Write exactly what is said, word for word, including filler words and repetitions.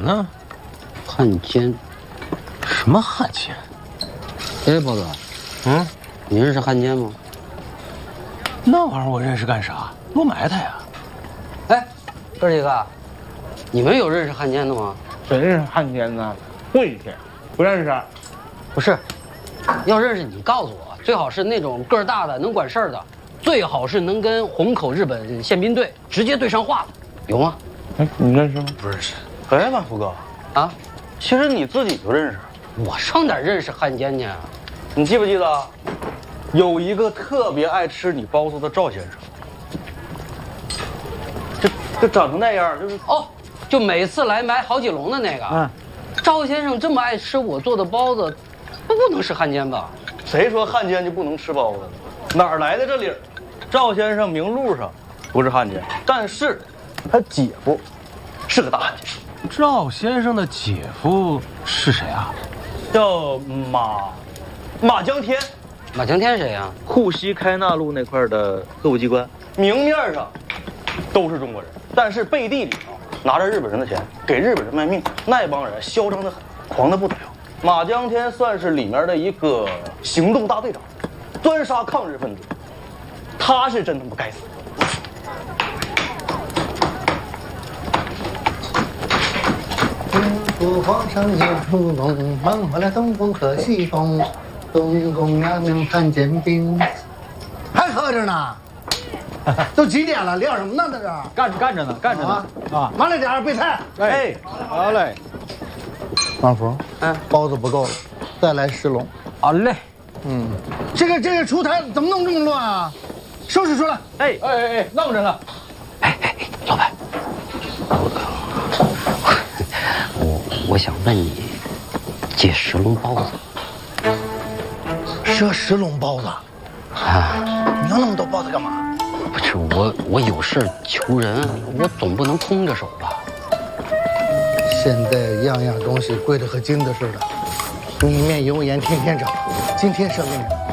么呢？ 汉奸？ 什么汉奸？ 哎，包子， 嗯， 你认识汉奸吗？ 那玩意儿我认识干啥？多埋汰呀！ 哎，哥几个，你们有认识汉奸的吗？ 谁认识汉奸呢？会去，不认识。 不是，要认识你告诉我，最好是那种个儿大的、能管事儿的，最好是能跟虹口日本宪兵队直接对上话的，有吗？ 哎，你认识吗？ 不认识。 哎，万福哥， 啊， 其实你自己就认识。 我上哪儿认识汉奸去啊？ 你记不记得，有一个特别爱吃你包子的赵先生，这这长成那样，就是哦，就每次来买好几笼的那个。 嗯， 赵先生这么爱吃我做的包子，那不能是汉奸吧？ 谁说汉奸就不能吃包子了？哪儿来的这理儿？赵先生名录上不是汉奸，但是他姐夫是个大汉奸， 赵先生的姐夫是谁啊？ 叫马马江天， 马江天谁呀、啊？ 沪西开纳路那块的特务机关，明面上都是中国人，但是背地里啊拿着日本人的钱给日本人卖命，那帮人嚣张得很，狂得不得了。马江天算是里面的一个行动大队长，专杀抗日分子，他是真他妈该死。 东皇上有出龙，忙回来东风和西风，东宫娘娘看见兵，还喝着呢。都几点了？撂什么呢？在这儿干着干着呢，干着呢。啊， 慢了点儿，备菜。 哎，好嘞。 王福， 嗯， 包子不够了，再来十笼。 好嘞。 嗯，这个这个厨台怎么弄这么乱啊？收拾出来。 哎哎哎哎，弄着呢。 哎哎哎，老板，我我想问你，借十笼包子赊十笼包子啊？ 你要那么多包子干嘛？ 不是我，我有事求人，我总不能空着手吧？ 现在样样东西贵得和金子似的，你一面油盐天天涨，今天赊给你。